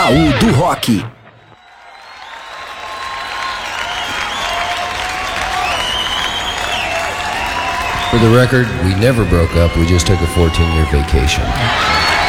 Baú do Rock. For the record, we never broke up, we just took a 14-year vacation.